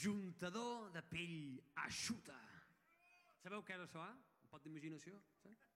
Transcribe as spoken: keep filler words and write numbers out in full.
juntador de pell eixuta. Sabeu què és això, eh? Un pot d'imaginació? Sí?